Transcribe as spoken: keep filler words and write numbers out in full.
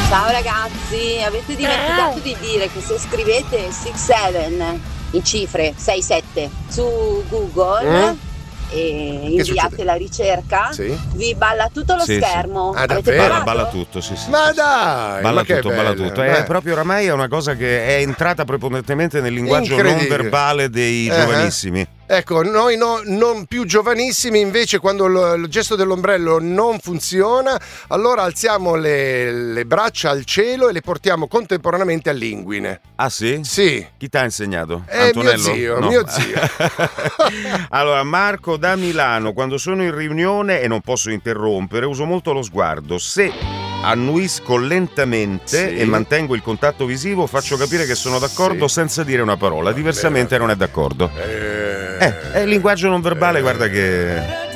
Ciao ragazzi, avete dimenticato di dire che se scrivete sei sette in cifre sei sette su Google Mm? e inviate la ricerca, Sì. vi balla tutto lo Sì, sì. schermo. Ah, Avete davvero? Balla, provato? balla tutto, sì, sì. Ma sì, sì. dai, Balla ma che tutto, balla bello. tutto. È Eh. proprio oramai è una cosa che è entrata prepotentemente nel linguaggio non Incredibile. verbale dei Eh, giovanissimi. Ecco, noi no, non più giovanissimi, invece quando lo- il gesto dell'ombrello non funziona, allora alziamo le, le braccia al cielo e le portiamo contemporaneamente all'inguine. Ah sì? Sì. Chi t'ha insegnato? Eh, mio Antonello? zio, No. mio zio. Allora, Marco da Milano, quando sono in riunione e non posso interrompere, uso molto lo sguardo. Se annuisco lentamente Sì. e mantengo il contatto visivo, faccio capire che sono d'accordo Sì. senza dire una parola, diversamente non è d'accordo. Eh, Eh, è il linguaggio non verbale, guarda che...